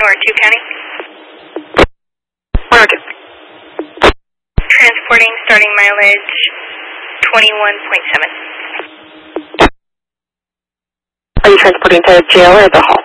or 2 County? 1 or 2. Transporting, starting mileage 21.7. Are you transporting to jail or the hall?